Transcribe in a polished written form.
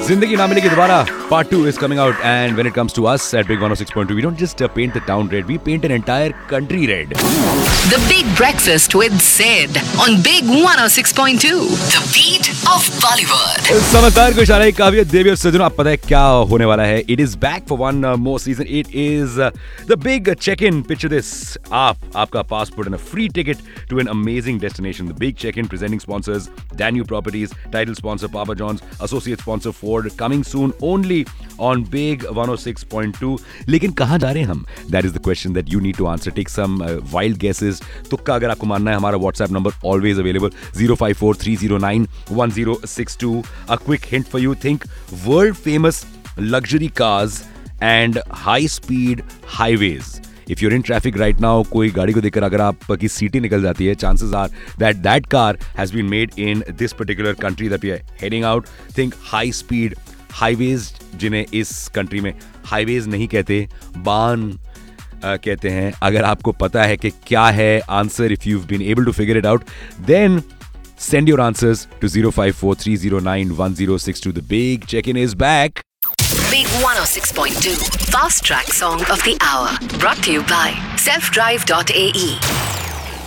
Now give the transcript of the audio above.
Zindagi Na Milegi Dobara Part 2 is coming out, and when it comes to us at Big 106.2, we don't just paint the town red, we paint an entire country red. The Big Breakfast with Sid on Big 106.2. The beat of Bollywood. समझदार को इशारा है काव्य देवी और सजनों, आप पता है क्या होने वाला है. It is back for one more season. It is the big check-in. Picture this. आपका passport and a free ticket to an amazing destination. The big check-in presenting sponsors Danu Properties, title sponsor Papa John's, associate sponsor Ford. Coming soon only on Big 106.2. लेकिन कहाँ जा रहे हैं हम? That is the question that you need to answer. Take some wild guesses. तुक्का अगर आपको मानना है, हमारा WhatsApp number always available 054-309-1062. A quick hint for you. Think world famous luxury cars and high speed highways. If you're in traffic right now, कोई गाड़ी को देखकर अगर आपकी सीटें निकल जाती है, chances are that that car has been made in this particular country that we are heading out. Think high speed highways, जिन्हें इस country में highways नहीं कहते, बान कहते हैं. अगर आपको पता है कि क्या है answer, if you've been able to figure it out, then send your answers to 054-309-1062. The big check-in is back. Big 106.2 Fast Track Song of the Hour. Brought to you by selfdrive.ae.